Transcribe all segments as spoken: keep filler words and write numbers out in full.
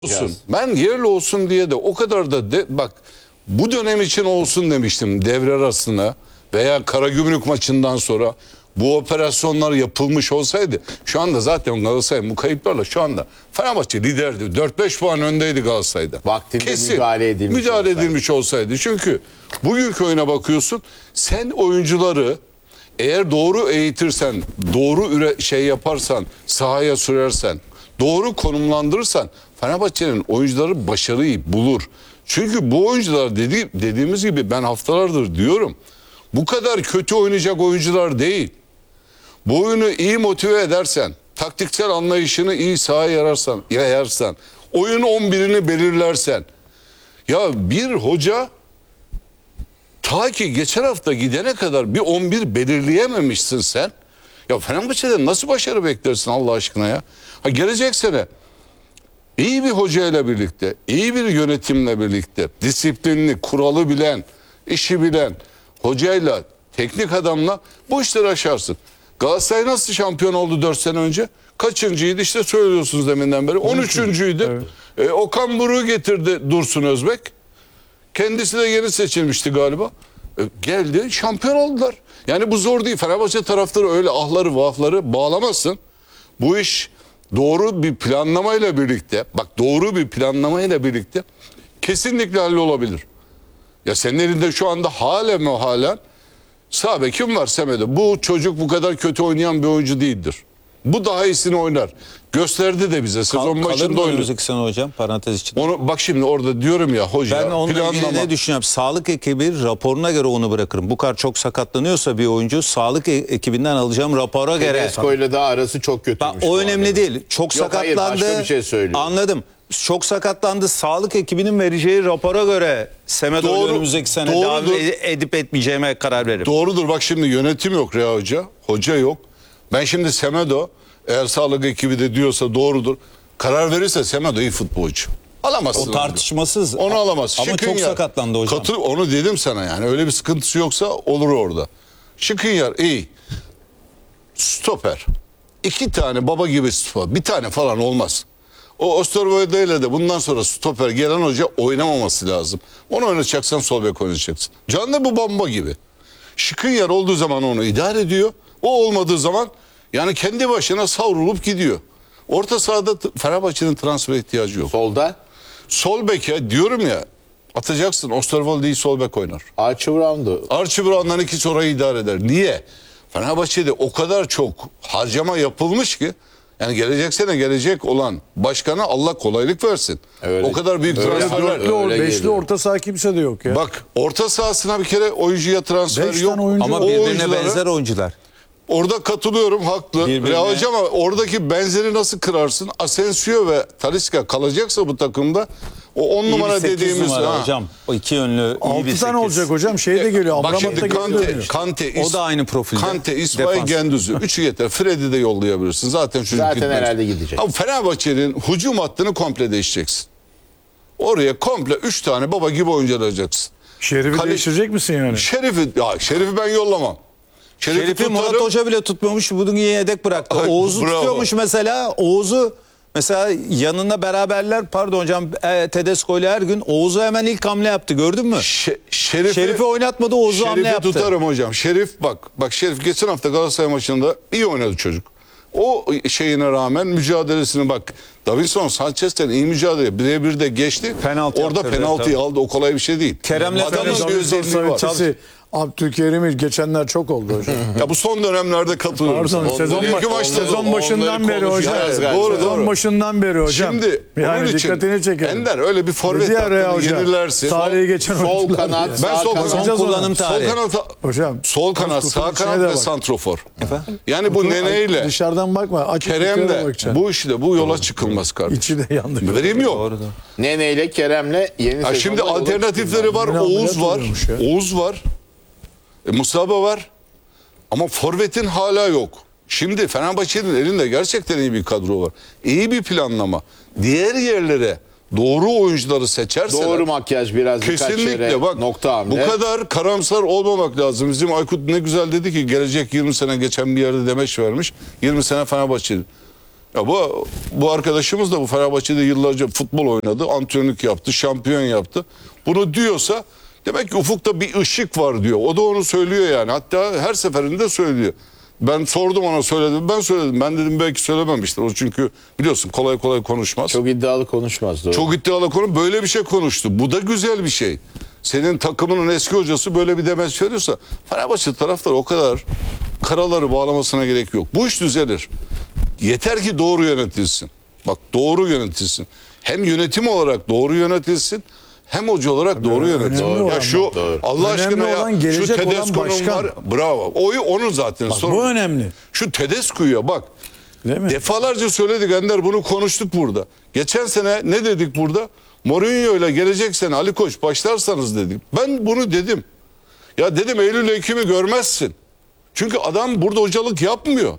olsun. Ben yerli olsun diye de o kadar da de, bak bu dönem için olsun demiştim devre arasına veya Karagümrük maçından sonra bu operasyonlar yapılmış olsaydı şu anda zaten Galatasaray bu kayıplarla şu anda Fenerbahçe liderdi. dört beş puan öndeydi Galatasaray'da. Vaktinde Kesin müdahale edilmiş müdahale olsaydı. edilmiş olsaydı. Çünkü bugünkü oyuna bakıyorsun. Sen oyuncuları eğer doğru eğitirsen, doğru üre, şey yaparsan, sahaya sürersen, doğru konumlandırırsan Fenerbahçe'nin oyuncuları başarıyı bulur. Çünkü bu oyuncular dedi, dediğimiz gibi ben haftalardır diyorum. Bu kadar kötü oynayacak oyuncular değil. Bu oyunu iyi motive edersen, taktiksel anlayışını iyi sahaya yararsan, yayarsan, oyun on birini belirlersen. Ya bir hoca ta ki geçen hafta gidene kadar bir on bir belirleyememişsin sen. Ya Fenerbahçe'den nasıl başarı beklersin Allah aşkına ya? Ha gelecek sene iyi bir hocayla birlikte, iyi bir yönetimle birlikte, disiplinli, kuralı bilen, işi bilen hocayla, teknik adamla bu işleri aşarsın. Galatasaray nasıl şampiyon oldu dört sene önce? Kaçıncıydı işte söylüyorsunuz deminden beri. on üçüncüydü. Evet. E, Okan Buruk'u getirdi Dursun Özbek. Kendisi de yeni seçilmişti galiba. E, geldi şampiyon oldular. Yani bu zor değil. Fenerbahçe taraftarı öyle ahları vahları bağlamazsın. Bu iş doğru bir planlamayla birlikte, bak doğru bir planlamayla birlikte kesinlikle hallolabilir. Ya senin elinde şu anda halen mi halen sağ bekim var Semedo. Bu çocuk bu kadar kötü oynayan bir oyuncu değildir. Bu daha iyisini oynar. Gösterdi de bize sezon Kal, başında oynadı. Kalır mı sene hocam parantez için? Onu, bak şimdi orada diyorum ya hoca. Ben onunla ilgili planlama. ne düşünüyorum? Sağlık ekibi raporuna göre onu bırakırım. Bu kadar çok sakatlanıyorsa bir oyuncu sağlık e- ekibinden alacağım rapora göre. Tedesco ile de arası çok kötüymüş. Bak, o önemli arada. değil. Çok Yok, hayır, sakatlandı. başka bir şey söylüyorum. Anladım. Çok sakatlandı. Sağlık ekibinin vereceği rapora göre Semedo'yu Doğru, önümüzdeki sene devam doğrudur. ed- edip etmeyeceğime karar veririm. Doğrudur, bak şimdi yönetim yok Reha Hoca. Hoca yok. Ben şimdi Semedo eğer sağlık ekibi de diyorsa doğrudur. Karar verirse Semedo iyi futbolcu. Alamazsın. O tartışmasız. Onu alamazsın. Ama çok Şikrinyar, sakatlandı hocam. Katı, onu dedim sana yani. Öyle bir sıkıntısı yoksa olur orada. Şikrinyar iyi. Stoper. İki tane baba gibi stoper. Bir tane falan olmaz. O Osterwolde ile de bundan sonra stoper gelen hoca oynamaması lazım. Onu oynatacaksan sol bek oynayacaksın. Can da bu bomba gibi. Şikrinyar olduğu zaman onu idare ediyor. O olmadığı zaman yani kendi başına savrulup gidiyor. Orta sahada Fenerbahçe'nin transfer ihtiyacı yok. Solda Sol beke diyorum ya atacaksın. Osterwolde'yi sol bek oynar. Archie Brown'du. Archie Brown'dan ikisi orayı idare eder. Niye? Fenerbahçe'de o kadar çok harcama yapılmış ki yani gelecek sene gelecek olan başkana Allah kolaylık versin. Öyle. O kadar büyük Öyle. transferler. Öyle Dörtlü, beşli geliyor. orta saha kimse de yok ya. Bak orta sahasına bir kere oyuncuya transfer Beş yok. tane oyuncu Ama O birbirine oyunculara- benzer oyuncular. Orada katılıyorum, haklı. Birbirine- Reha Hoca ama oradaki benzeri nasıl kırarsın? Asensio ve Talisca kalacaksa bu takımda o on İyi bir numara sekiz dediğimiz numara ha. hocam. O iki yönlü iyi bir altı sekiz. tane olacak hocam. Şey de geliyor. Bak Amrabat da şimdi geri Kante, dönüyor. Kante, O da aynı profilde. Kante, İsmail Defans. Gendüz'ü. Üçü yeter. Fred'i de yollayabilirsin. Zaten çocuk Zaten gitmez. herhalde gidecek. Ama Fenerbahçe'nin hücum hattını komple değişeceksin. Oraya komple üç tane baba gibi oyuncu alacaksın. Şerif'i Kale- değiştirecek misin yani? Şerif'i, ya Şerif'i ben yollamam. Şerif'i, Şerif'i Murat tutarım. Hoca bile tutmuyormuş. Bugün yedek bıraktı. Ay, Oğuz'u bravo. tutuyormuş mesela. Oğuz'u mesela yanında beraberler pardon hocam e, Tedesco ile her gün Oğuz'u hemen ilk hamle yaptı. Gördün mü? Şe- Şerif'i, Şerif'i oynatmadı, Oğuz'u hamle Şerif'i yaptı. tutarım hocam. Şerif bak. Bak Şerif geçen hafta Galatasaray maçında iyi oynadı çocuk. O şeyine rağmen mücadelesini bak. Davinson Sanchez'ten iyi mücadele. Birebir de geçti. Penaltı Orada yaptırdı, penaltıyı tabii. aldı. O kolay bir şey değil. Kerem'le Adamın Davinson bir özelliği var. Savitisi, Abdülkerim'i geçenler çok oldu hocam. Ya bu son dönemlerde katılıyorum. Pardon, sana. sezon, Bugünkü baş- maçta- sezon başından beri hocam. konuşacağız Evet, doğru, Sezon doğru. başından beri hocam. Şimdi yani onun için dikkatini çekelim. Ender öyle bir forvet Dedi ya Reha hattını Hoca, yenirlersin. Tarihi geçen Sol oyuncular kanat, diye. Ben sağ sol kanat. kanat, Son Hocam, kullanım sol tarihi. kanat, Hocam. sol kanat, sağ Kurtuluş'a kanat de ve bak. santrofor. Efendim? Yani bu neneyle Dışarıdan bakma. Açık Kerem'le Kerem'le bu işle bu yola çıkılmaz kardeşim. İçi de yandı. Vereyim yok. Doğru, doğru. Nene ile Kerem'le yeni Ha sezonda şimdi yola alternatifleri var. Yine Oğuz ameliyat var. oluyormuş ya. Oğuz var. E, Mustafa var. Ama forvetin hala yok. Şimdi Fenerbahçe'nin elinde gerçekten iyi bir kadro var. İyi bir planlama. Diğer yerlere doğru oyuncuları seçerseler. Doğru makyaj biraz birkaç yere Kesinlikle bak nokta hamle. bu kadar karamsar olmamak lazım. Bizim Aykut ne güzel dedi ki gelecek yirmi sene geçen bir yerde demeç vermiş. yirmi sene Fenerbahçe'nin. Ya bu bu arkadaşımız da bu Fenerbahçe'de yıllarca futbol oynadı, antrenörlük yaptı, şampiyon yaptı. Bunu diyorsa demek ki ufukta bir ışık var diyor. O da onu söylüyor yani. Hatta her seferinde söylüyor. Ben sordum ona, söyledim. Ben söyledim. Ben dedim belki söylememiştir. O çünkü biliyorsun kolay kolay konuşmaz. Çok iddialı konuşmaz. Doğru. Çok iddialı konu, böyle bir şey konuştu. Bu da güzel bir şey. Senin takımının eski hocası böyle bir demeç söylüyorsa Fenerbahçe taraftarı o kadar karaları bağlamasına gerek yok. Bu iş düzelir. Yeter ki doğru yönetilsin. Bak doğru yönetilsin. Hem yönetim olarak doğru yönetilsin, hem hoca olarak doğru yönetilsin. önemli Ya olan şu doğru. Allah Önemli aşkına ya olan şu gelecek olan Tedesco'nun başkan. var. Bravo. Oyu onun zaten Bak, sorun. bu önemli. Şu Tedesco'ya bak. Değil mi? Defalarca söyledik Ender, bunu konuştuk burada. Geçen sene ne dedik burada? Mourinho ile gelecek sene Ali Koç başlarsanız dedik. Ben bunu dedim. Ya dedim Eylül Ekim'i görmezsin. Çünkü adam burada hocalık yapmıyor.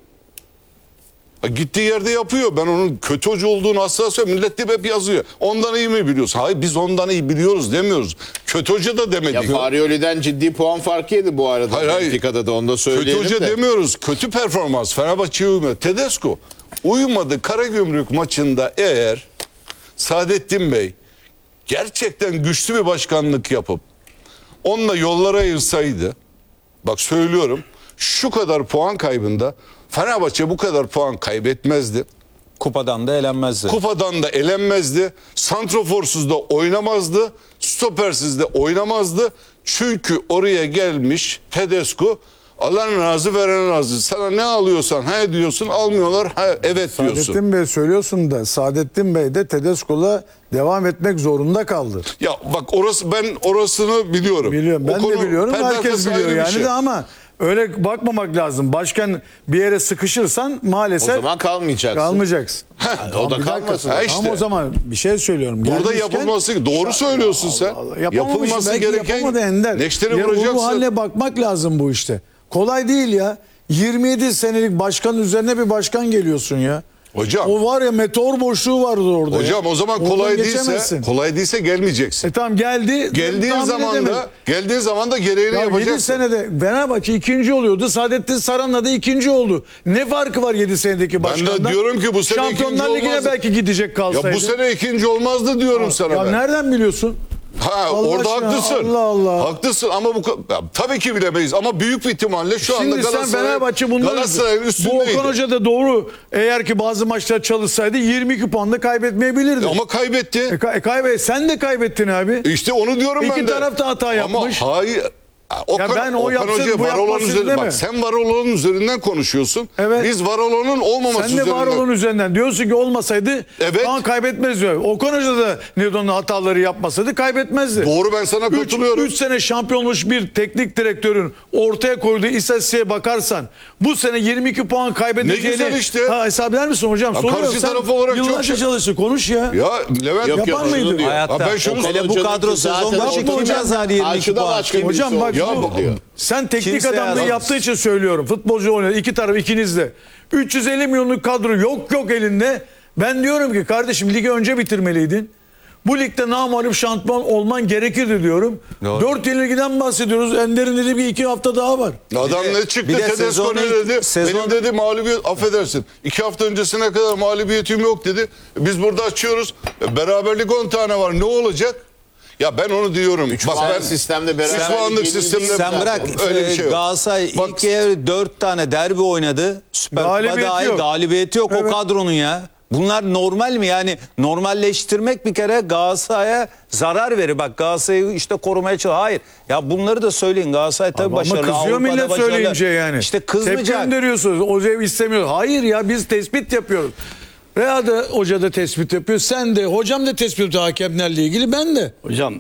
Ya gittiği yerde yapıyor. Ben onun kötü hoca olduğunu asla söylemiyorum. Millet de hep yazıyor. Ondan iyi mi biliyorsun? Hayır, biz ondan iyi biliyoruz demiyoruz. Kötü hoca da demedik. Ya Farioli'den ciddi puan farkı yedi bu arada. Hayır, hayır. Benfica'da da onu da Kötü söyleyelim hoca de. demiyoruz. Kötü performans. Fenerbahçe'ye uymuyor. Tedesco uyumadı. Karagümrük maçında eğer Saadettin Bey gerçekten güçlü bir başkanlık yapıp onunla yollara ayırsaydı, bak söylüyorum, şu kadar puan kaybında Fenerbahçe bu kadar puan kaybetmezdi. Kupadan da elenmezdi. Kupadan da elenmezdi. Santroforsuz da oynamazdı. Stopersiz de oynamazdı. Çünkü oraya gelmiş Tedesco, Allah'ın razı veren razı. Sana ne alıyorsan he diyorsun, almıyorlar he, evet diyorsun. Saadettin Bey söylüyorsun da Saadettin Bey de Tedesco'la devam etmek zorunda kaldı. Ya bak orası, ben orasını biliyorum. Biliyorum, ben O konu de biliyorum. perde Herkes arkası biliyor ayrı bir yani şey. de ama öyle bakmamak lazım. Başkan bir yere sıkışırsan O maalesef zaman kalmayacaksın. kalmayacaksın. o da Bir dakika. kalmasın. Ha işte. Ama o zaman bir şey söylüyorum. Burada Gelmişken- yapılması, doğru söylüyorsun sen. Allah, yapamamış, Yapılması belki gereken yapamadı Ender. neşteri Ya vuracaksın. Bu haline bakmak lazım bu işte. Kolay değil ya. yirmi yedi senelik başkanın üzerine bir başkan geliyorsun ya. Hocam. O var ya meteor boşluğu vardı orada. Hocam ya. o zaman Oradan kolay değilse, geçemezsin. kolay değilse gelmeyeceksin. E tamam geldi. Geldiğin tahmin zaman edemedim. da geldiğin zaman da gereğini Ya yedi yapacaksın. senede Fenerbahçe ikinci oluyordu. Saadettin Saran'la da ikinci oldu. Ne farkı var yedi senedeki başkandan? diyorum ki bu sene Şampiyonlar ikinci Ligi'ne olmaz. belki gidecek kalsaydı. Ya bu sene ikinci olmazdı diyorum sana Ya ben. nereden biliyorsun? Ha Allah orada aşkına, haklısın. Allah Allah. Haklısın ama bu ka- ya, tabii ki bilemeyiz ama büyük bir ihtimalle şu anda Şimdi sen Galatasaray Fenerbahçe bunları Galatasaray'ın bu üstündeydi. Okan Hoca da doğru eğer ki bazı maçlar çalışsaydı yirmi iki puan da kaybetmeyebilirdi. Ama kaybetti. E, ka- e, kaybet sen de kaybettin abi. İşte onu diyorum ben İki de. taraf da hata yapmış. Ama hayır. Okan, ben o Okan yapsın, Hoca bu var olan yapmasın üzerinden, deme. bak sen var olanın üzerinden konuşuyorsun. Evet. Biz var olanın olmaması Sen de üzerinden. var olan üzerinden diyorsun ki olmasaydı Evet. puan kaybetmez diyor. Okan Hoca da Nedon'un hataları yapmasaydı kaybetmezdi. Doğru, ben sana katılıyorum. üç sene şampiyon olmuş bir teknik direktörün ortaya koyduğu istatistiğe bakarsan bu sene yirmi iki puan kaybedeceğini Ne güzel işte. Ha, hesap eder misin hocam? Ya Soruyorum. karşı Sen taraf olarak çok yıllarca şey- çalıştı. Konuş ya. Ya Levent Yok, Yapar yok, şunu mıydı? diyor. Hayatta. Ya ben şunu Okan Hele bu Hoca'nın kadro zaten sezonda oturacak çıkmayacağız yirmi iki karşıda puan. başka birisi Hocam bak olacak bu- diyor. sen teknik Kimse adamlığı yazmaz. yaptığı için söylüyorum. Futbolcu oynuyor. İki taraf ikiniz de. üç yüz elli milyonluk kadro yok yok elinde. Ben diyorum ki kardeşim ligi önce bitirmeliydin. Bu ligde namağlup şampiyon olman gerekirdi diyorum. Doğru. Dört yenilgiden bahsediyoruz. Ender'in dediği bir iki hafta daha var. Adam Bir de- ne çıktı bir de Tedesco sezonu- ne dedi? sezon- Benim dedi mağlubiyet, affedersin. İki hafta öncesine kadar mağlubiyetim yok dedi. Biz burada açıyoruz. E, Beraberlik on tane var. Ne olacak? Ya ben onu diyorum. Bak puan ben sistemde beraberlik üç puanlık yenildi. sistemde Sen bırak öyle bir e, şey yok. Galatasaray Bak- ilk yarı dört tane derbi oynadı. Süper Kupa Galibiyeti dahil yok. galibiyeti yok Evet. o kadronun ya. Bunlar normal mi? Yani normalleştirmek bir kere Galatasaray'a zarar verir. Bak Galatasaray'ı işte korumaya çalışıyor. Hayır. Ya bunları da söyleyin. Galatasaray tabii Ama başarılı. kızıyor Avrupa'da millet başarılı. söyleyince yani. İşte Tepki kızmayacak. gönderiyorsunuz. Hoca istemiyor. Hayır ya biz tespit yapıyoruz. Veya da hoca da tespit yapıyor. Sen de hocam da tespit yapıyor hakemlerle ilgili. Ben de. Hocam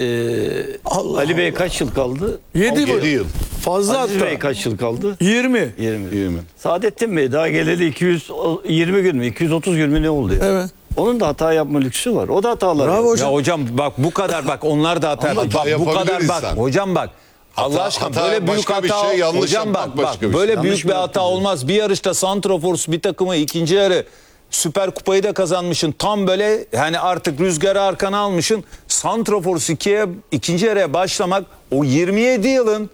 eee Allah Ali Bey Allah. kaç yıl kaldı? Yedi, Yedi yıl. Fazla Aziz hatta. Bey kaç yıl kaldı? yirmi. yirmi. yirmi. Saadettin Bey daha geleli iki yüz yirmi gün mü? iki yüz otuz gün mü ne oldu ya? Evet. Onun da hata yapma lüksü var. O da hatalar Bravo yapıyor. hocam. Ya hocam bak bu kadar bak onlar da hata Ama yapıyor. hata Bak bu yapabilir kadar bak insan. hocam bak. Allah Hata- aşkına hata böyle büyük başka bir hata şey, yanlış hocam bak yapmak bak başka bir şey. böyle Yanlış büyük bir mı hata yaptın? olmaz. Bir yarışta Santrofors bir takımı ikinci yarı Süper Kupayı da kazanmışsın. Tam böyle yani artık rüzgarı arkana almışsın. Santrofors ikiye ikinci yarıya başlamak o yirmi yedi yılın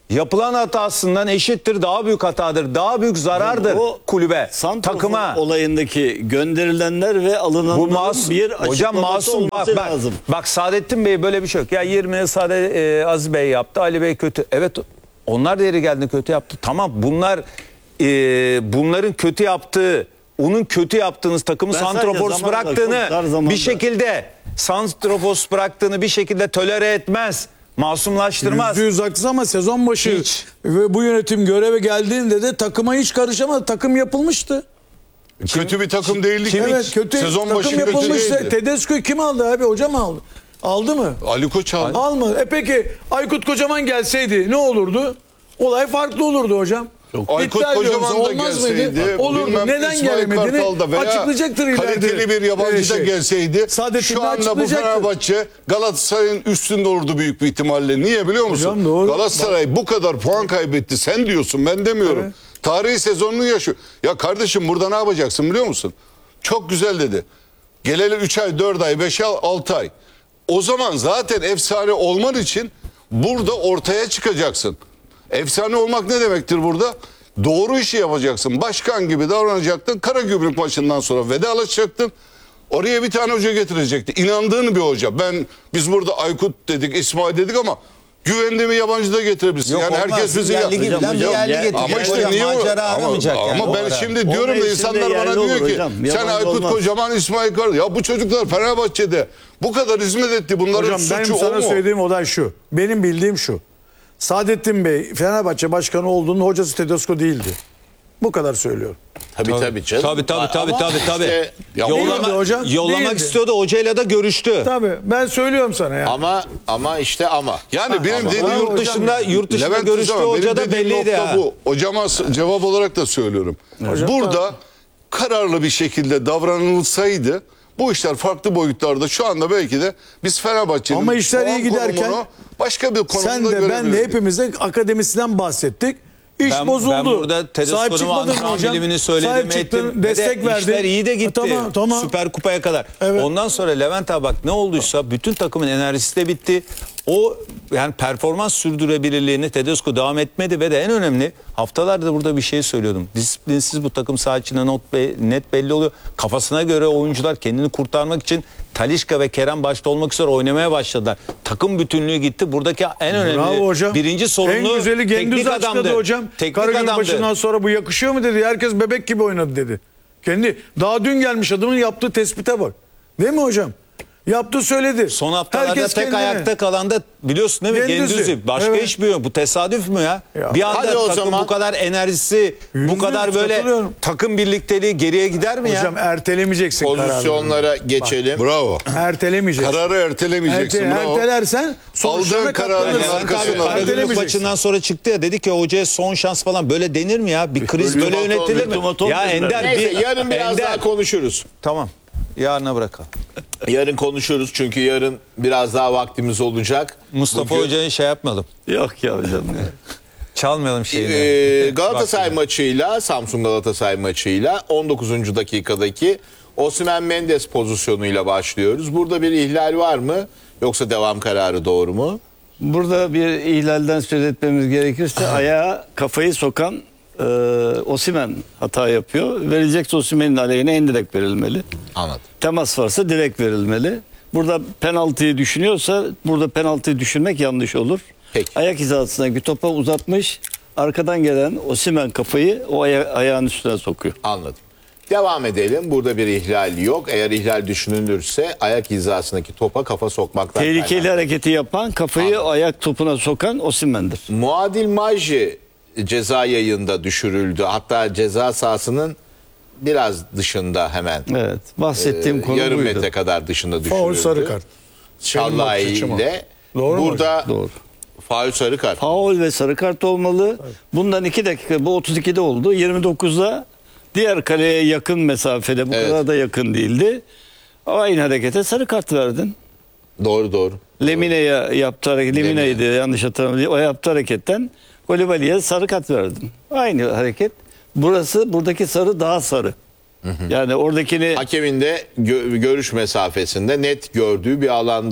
yapılan hatasından eşittir, daha büyük hatadır, daha büyük zarardır O kulübe, Santrfor takıma. olayındaki gönderilenler ve alınanların Bu masum, bir hocam açıklaması masum bak, olması bak, lazım. bak Saadettin Bey böyle bir şey yok. Ya yirmini sade e, Aziz Bey yaptı, Ali Bey kötü. Evet, onlar da yeri geldi kötü yaptı. Tamam, bunlar e, bunların kötü yaptığı, onun kötü yaptığınız takımı Ben sadece santrofors zamanla, bıraktığını çok dar zamanda- bir şekilde santrofors bıraktığını bir şekilde tolere etmez. Masumlaştırmaz. Yüzde yüz haksız ama sezon başı Hiç. ve bu yönetim göreve geldiğinde de takıma hiç karışamadı. Takım yapılmıştı. Kötü bir takım değildik. Evet, kötü. Sezon başı takım kötü yapılmıştı. değildi. Tedesco'yu kim aldı abi? Hoca mı aldı? Aldı mı? Ali Koç aldı. Almadı. E peki Aykut Kocaman gelseydi ne olurdu? Olay farklı olurdu hocam. Aykut İddia ediyorum Kocaman da sana, olmaz mıydı? gelseydi, Olurdu. bilmem Neden İsmail gelemediğini Kartal da veya açıklayacaktır ileride. kaliteli bir yabancı da Şey, gelseydi Saadettin şu de anda bu açıklayacaktır. Fenerbahçe Galatasaray'ın üstünde olurdu büyük bir ihtimalle. Niye biliyor musun? Hocam doğru. Galatasaray bu kadar puan kaybetti. Sen diyorsun, ben demiyorum. Evet. Tarihi sezonunu yaşıyor. Ya kardeşim burada ne yapacaksın biliyor musun? Çok güzel dedi. Geleli üç ay, dört ay, beş ay, altı ay. O zaman zaten efsane olman için burada ortaya çıkacaksın. Efsane olmak ne demektir burada? Doğru işi yapacaksın. Başkan gibi davranacaktın. Karagümrük maçından sonra vedalaşacaktın. Oraya bir tane hoca getirecekti. İnandığın bir hoca. Ben biz burada Aykut dedik, İsmail dedik ama güvendiğimi yabancı da getirebilirsin. Yok, yani olmaz. herkes bizi Yerli yap- gibi Hocam, lan, bir hocam, yerli yer- getirecek. Ama işte Hocam, niye o- macera ama, aramayacak yani. ama ben O ara. şimdi O diyorum da mevsimde insanlar bana yerli diyor olur ki hocam, sen yabancı Aykut olmaz. Kocaman, İsmail Kartal. Ya bu çocuklar Fenerbahçe'de bu kadar hizmet etti. Bunların Hocam benim suçu o sana mu? söylediğim olay şu. Benim bildiğim şu. Saadettin Bey Fenerbahçe başkanı olduğunda hocası Tedesco değildi. Bu kadar söylüyorum. Tabii tabii canım. Tabii tabii tabii Ama tabii tabii. işte- Yollama, Değildi hocam, yollamak değildi. istiyordu, hocayla da görüştü. Tabii ben söylüyorum sana ya. Ama ama işte ama. Yani benim ama- dediğim Ama Yurt hocam dışında yurt dışında Levent görüştüğü Tüzel, hoca benim da dediğim belliydi nokta ha. bu. Hocama s- cevap olarak da söylüyorum. Burada kararlı bir şekilde davranılsaydı bu işler farklı boyutlarda şu anda belki de biz Fenerbahçe'nin Ama işler iyi puan giderken konumunu başka bir konumda Sen de ben de görebilirdik. hepimiz de akademisinden bahsettik. İş Ben, bozuldu. ben burada Sahip Tedesco'nun çıkmadın mı antrenman hocam? bilimini söyledim, Sahip çıktın, ettim. destek Ve de verdin. İşler iyi de gitti. Ha, tamam, tamam. Süper Kupa'ya kadar. Evet. Ondan sonra Levent abi bak ne olduysa bütün takımın enerjisi de bitti. O yani performans sürdürebilirliğini Tedesco devam etmedi ve de en önemli haftalarda burada bir şey söylüyordum. Disiplinsiz bu takım saha içinde not be- net belli oluyor. Kafasına göre oyuncular kendini kurtarmak için Talisca ve Kerem başta olmak üzere oynamaya başladılar. Takım bütünlüğü gitti. Buradaki en önemli Bravo hocam. birinci sorumlu En güzeli Gendüz teknik açıkladı adamdı. hocam. Teknik Karagümrük adamdı. başından sonra bu yakışıyor mu dedi. Herkes bebek gibi oynadı dedi. Kendi daha dün gelmiş adamın yaptığı tespite bak. Değil mi hocam? Yaptı söyledi. Son haftalarda Herkes tek kendine. ayakta kalan da biliyorsun değil mi? Gendüzi. Gendüzi. Başka Evet. hiçbir yok. Bu tesadüf mü ya? Ya. Bir anda Hadi o takım zaman. bu kadar enerjisi, Yüzde bu kadar yüz böyle katılıyorum. takım birlikteliği geriye gider mi Hocam ya? ertelemeyeceksin kararı. Pozisyonlara geçelim. Bravo. Ertelemeyeceksin. Kararı ertelemeyeceksin. Erte- bravo. ertelersen sonuçlarına Aldığın kararın katlanırsın. Levent abi arkasına Karagümrük Ertelemeyeceksin. maçından sonra çıktı ya dedi ki hocaya son şans falan böyle denir mi ya? Bir kriz böyle ultimatom, yönetilir mi? ultimatom Ya dediler. Ender Neyse bir yarın biraz Ender. daha konuşuruz. Tamam. Yarına bırakalım. Yarın konuşuruz çünkü yarın biraz daha vaktimiz olacak. Mustafa Bugün- Hoca'yı şey yapmayalım. Yok ya hocam. ya. Çalmayalım şeyini. Ee, Galatasaray maçıyla, Samsun Galatasaray maçıyla on dokuzuncu dakikadaki Osimhen Mendes pozisyonuyla başlıyoruz. Burada bir ihlal var mı? Yoksa devam kararı doğru mu? Burada bir ihlalden söz etmemiz gerekirse ayağa kafayı sokan e, Osimhen hata yapıyor. Verilecekse Osimhen'in aleyhine en direkt verilmeli. Anladım. Temas varsa direkt verilmeli. Burada penaltıyı düşünüyorsa burada penaltıyı düşünmek yanlış olur. Peki. Ayak hizasındaki topa uzatmış. Arkadan gelen Osimhen kafayı o aya- ayağın üstüne sokuyor. Anladım. Devam edelim. Burada bir ihlal yok. Eğer ihlal düşünülürse ayak hizasındaki topa kafa sokmaktan Tehlikeli kaynaklı. hareketi yapan, kafayı Anladım. ayak topuna sokan Osimhen'dir. Muadil Majji ceza yayında düşürüldü. Hatta ceza sahasının biraz dışında hemen. Evet. Bahsettiğim Ee, konu yarım buydu. metre kadar dışında düşürüldü. Faul sarı kart. Şallay Benim bakış açım o. ile Doğru mu burada Doğru. faul sarı kart. Faul ve sarı kart olmalı. Bundan iki dakika, bu otuz ikide oldu. yirmi dokuzda diğer kaleye yakın mesafede, bu Evet. kadar da yakın değildi. Aynı harekete sarı kart verdin. Doğru doğru. Lemine'ye yaptı hareket, Lemine. Lemine'ydi yanlış hatırlamıyorum. O yaptı hareketten Kolibali'ye sarı kart verdin. Aynı hareket. Burası, buradaki sarı daha sarı. Yani oradakini Hakemin de gö- görüş mesafesinde net gördüğü bir alanda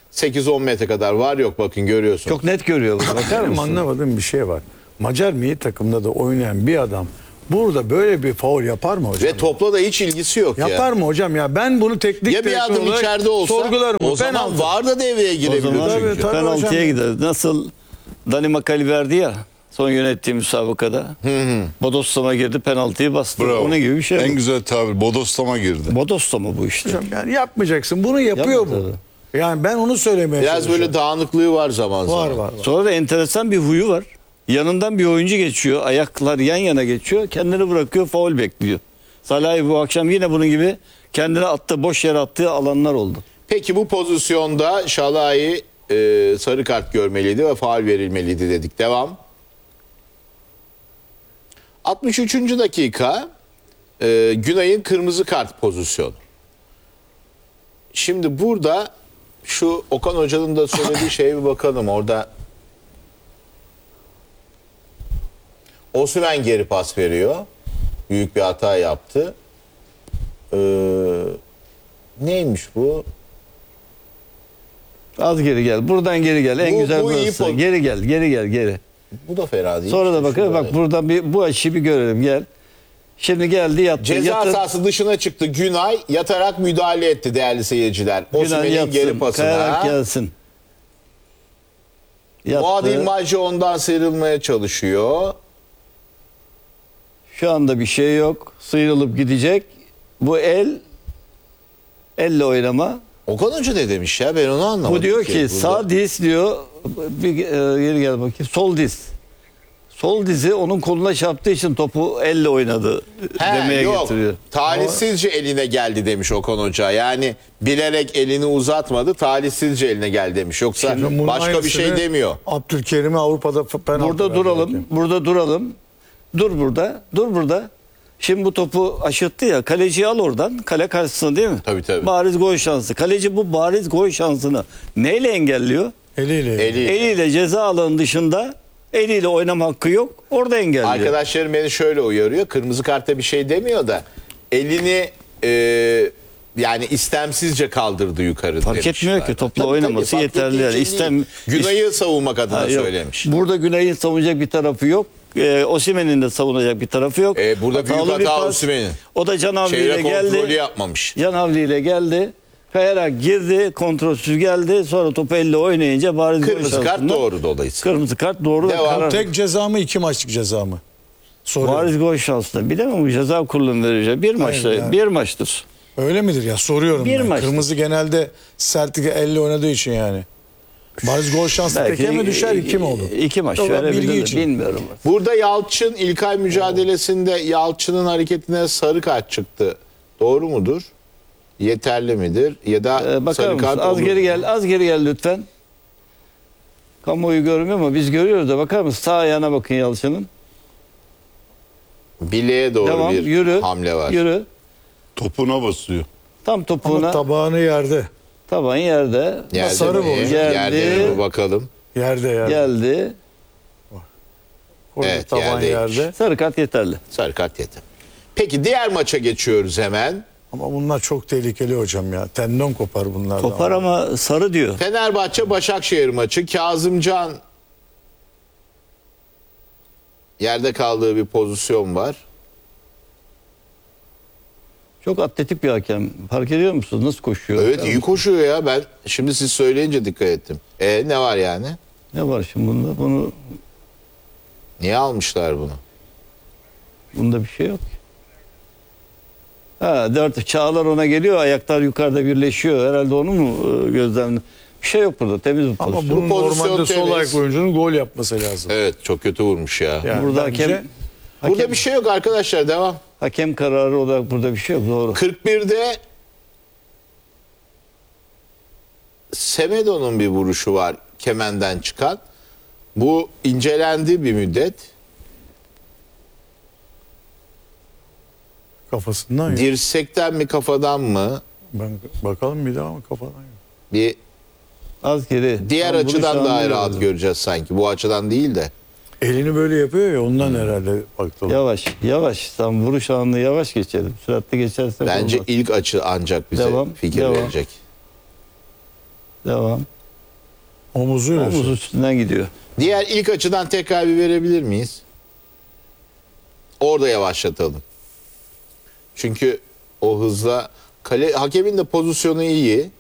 sekiz on metre kadar var yok bakın görüyorsunuz. Çok net görüyor bunu. Bakar Benim mısın? anlamadığım bir şey var. Macar milli takımda da oynayan bir adam burada böyle bir faul yapar mı hocam? Ve topla da hiç ilgisi yok ya. Yapar mı hocam ya? Ben bunu teknik Ya bir direktör adım olarak içeride olsa sorgularım. o zaman Penaltı. VAR da devreye O girebilir zaman çünkü. Tabii, tabii penaltıya hocam. gider. Nasıl Dani Makali verdi ya son yönettiği müsabakada. Bodoslama girdi, penaltıyı bastı. Bravo. Onun gibi bir şey. En bu. güzel tabir. Bodoslama girdi. Bodoslama bu işte. Hocam yani yapmayacaksın. Bunu yapıyor Yapma bu. Yani ben onu söylemeye Biraz çalışıyorum. böyle dağınıklığı var zaman zaman. var var. var. Sonra da enteresan bir huyu var. Yanından bir oyuncu geçiyor. Ayaklar yan yana geçiyor. Kendini bırakıyor, faul bekliyor. Salah'ı bu akşam yine bunun gibi kendine attı, boş yere attığı alanlar oldu. Peki bu pozisyonda Şalai e, sarı kart görmeliydi ve faul verilmeliydi dedik. Devam. altmış üçüncü dakika e, Günay'ın kırmızı kart pozisyonu. Şimdi burada şu Okan Hoca'nın da söylediği şeye bir bakalım. Orada Osimhen geri pas veriyor. Büyük bir hata yaptı. Ee, neymiş bu? Az geri gel. Buradan geri gel. En Bu- güzel bu iyi burası. poz- Geri gel, geri gel, geri. Bu da fena değil. Sonra da Şu bakalım. böyle. Bak buradan bir bu açıyı bir görelim. Gel. Şimdi geldi yattı. Ceza Yatır. sahası dışına çıktı. Günay yatarak müdahale etti değerli seyirciler. Günay Osimhen'in yatsın, geri kayarak pasına. gelsin. Yattı. Muadil Maci ondan sıyrılmaya çalışıyor. Şu anda bir şey yok. Sıyrılıp gidecek. Bu el elle oynama. Okan Hoca ne demiş ya ben onu anlamadım. Bu diyor ki burada. sağ diz diyor. Bir e, geri gel bakayım. Sol diz. Sol dizi onun koluna çarptığı için topu elle oynadı He, demeye yok. getiriyor. Talihsizce eline geldi demiş Okan Hoca. Yani bilerek elini uzatmadı. Talihsizce eline geldi demiş. Yoksa Şimdi bunun başka bir şey aynısını demiyor. Abdülkerim'e Avrupa'da f- penaltı Burada verdi duralım. hakem. Burada duralım. Dur burada. Dur burada. Şimdi bu topu aşırttı ya. Kaleciyi al oradan. Kale karşısına değil mi? Tabii, tabii. Bariz gol şansı. Kaleci bu bariz gol şansını neyle engelliyor? Eliyle. Eli. Eliyle ceza alanı dışında eliyle oynama hakkı yok. Orada engelliyor. Arkadaşlarım beni şöyle uyarıyor. Kırmızı kartta bir şey demiyor da elini e, yani istemsizce kaldırdı yukarı Fark demiş. etmiyor ki, topla Tabii, oynaması tabii, fark yeterli ettiği yani. için İstem- değil. Günay'ı savunmak adına Ha, yok. söylemiş. Burada Günay'ın savunacak bir tarafı yok. Ee, Osimhen'in de savunacak bir tarafı yok. E, burada büyük Hatalı bir hata pas. Osimhen'in. O da Can Havli Çevre ile kontrolü geldi. yapmamış. Can Havli ile geldi. Kayarak girdi. Kontrolsüz geldi. Sonra topu elle oynayınca bariz gol Kırmızı kart şansında- doğru dolayısıyla. Kırmızı kart doğru. Devam. Karar. Tek ceza mı iki maçlık ceza mı? Soruyorum. Bariz gol şansında. Bilemem bu ceza kurulunun vereceği. Bir maçta, yani. bir maçtır. Öyle midir ya? Soruyorum Bir ben. maçta. Kırmızı genelde sertlik elle oynadığı için yani. Bariz gol şansı teke mi düşer iki mi olur? İki maç. Yok, ben Şöyle bilgi bilgi için. bilmiyorum. Burada Yalçın İlkay mücadelesinde Yalçın'ın hareketine sarı kart çıktı. Doğru mudur? Yeterli midir? Ya da Ee, bakar sarı mısın? kart Az olur geri mu? gel, az geri gel lütfen. Kamuoyu görmüyor ama biz görüyoruz da bakar mısın? Sağ ayağına bakın Yalçın'ın. Bileğe doğru Devam, bir yürü. hamle var. Yürü. Topuna basıyor. Tam Ama topuğuna, tabağını yerde. taban yerde. Yerde sarı mi? bu. Yerde Geldi. mi? Bakalım. Yerde yerde. Geldi. Orada Evet, taban yerdeymiş. yerde. Sarı kart yeterli. Sarı kart yeter. Peki diğer maça geçiyoruz hemen. Ama bunlar çok tehlikeli hocam ya. Tendon kopar bunlardan. Kopar ama sarı diyor. Fenerbahçe Başakşehir maçı. Kazımcan yerde kaldığı bir pozisyon var. Çok atletik bir hakem. Fark ediyor musunuz? Nasıl koşuyor? Evet iyi koşuyor ya. Ben şimdi siz söyleyince dikkat ettim. E ne var yani? Ne var şimdi bunda? Bunu, Niye almışlar bunu? bunda bir şey yok. Ha, dört Çağlar ona geliyor. Ayaklar yukarıda birleşiyor. Herhalde onu mu e, gözlemle? Bir şey yok burada. Temiz bir Ama pozisyon. bunun Bu pozisyon normalde sol temiz. ayak oyuncunun gol yapması lazım. Evet çok kötü vurmuş ya. Yani Burada bence hakem, Burada hakem, bir şey yok arkadaşlar devam. hakem kararı olarak burada bir şey yok. Doğru. kırk birde Semedo'nun bir vuruşu var kemenden çıkan. Bu incelendi bir müddet. kafasından yok. Dirsekten mi kafadan mı? Ben bakalım bir daha ama kafadan yok. Bir Az geri. diğer Tam vuruş açıdan daha anlıyor rahat orada. göreceğiz sanki. Bu açıdan değil de. Elini böyle yapıyor ya ondan herhalde baktı. Yavaş, yavaş. Tam vuruş anını yavaş geçelim. Süratli geçersek Bence olmaz. ilk açı ancak bize Devam, fikir devam. verecek. Devam. Omuzuyla. Omuz üstünden gidiyor. Diğer ilk açıdan tekrar bir verebilir miyiz? Orada yavaşlatalım. Çünkü o hızla kale, hakemin de pozisyonu iyi.